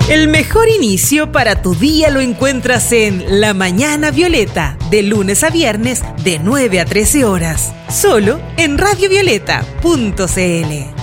El mejor inicio para tu día lo encuentras en La Mañana Violeta, de lunes a viernes, de 9 a 13 horas. Solo en radiovioleta.cl.